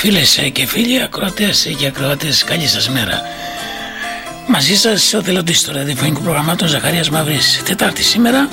Φίλες και φίλοι, ακροατές και ακροατές, καλή σας μέρα. Μαζί σας ο θελοντής του ραδιοφωνικού προγραμμάτων Ζαχαρίας Μαύρης. Τετάρτη σήμερα,